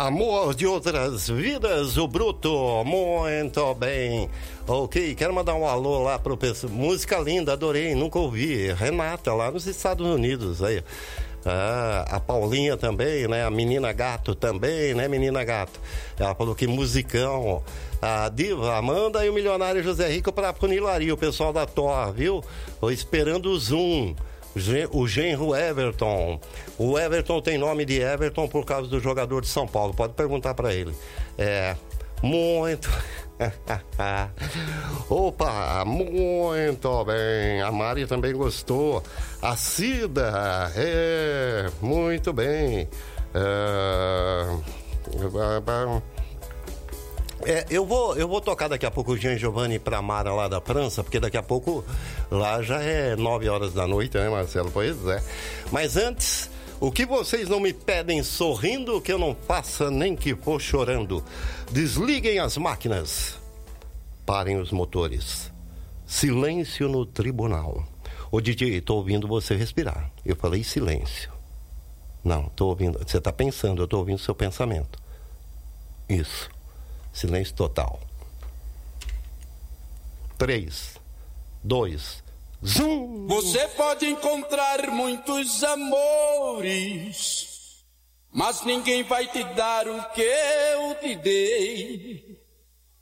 Amor de outras vidas, o Bruto, muito bem. Ok, quero mandar um alô lá pro pessoal. Música linda, adorei, nunca ouvi. Renata, lá nos Estados Unidos, aí. A Paulinha também, né? A Menina Gato também, né, Menina Gato? Ela falou que musicão. A Diva, Amanda e o milionário José Rico pra funilaria, o pessoal da Thor, viu? Tô esperando o Zoom. O genro Everton. O Everton tem nome de Everton por causa do jogador de São Paulo. Pode perguntar pra ele. Muito. Opa, muito bem. A Mari também gostou. A Cida, muito bem. Eu vou tocar daqui a pouco o Jean Giovanni pra Mara lá da França, porque daqui a pouco lá já é 9 horas da noite, né, Marcelo? Pois é. Mas antes, o que vocês não me pedem sorrindo, que eu não faça nem que for chorando. Desliguem as máquinas. Parem os motores. Silêncio no tribunal. Ô DJ, tô ouvindo você respirar. Eu falei silêncio. Não, tô ouvindo. Você tá pensando, eu tô ouvindo seu pensamento. Isso. Silêncio total. 3, 2, zoom! Você pode encontrar muitos amores, mas ninguém vai te dar o que eu te dei.